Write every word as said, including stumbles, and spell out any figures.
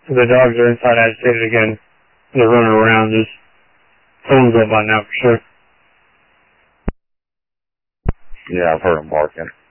The dogs are inside agitated again. They're running around. Just phone's up by now for sure. Yeah, I've heard them barking.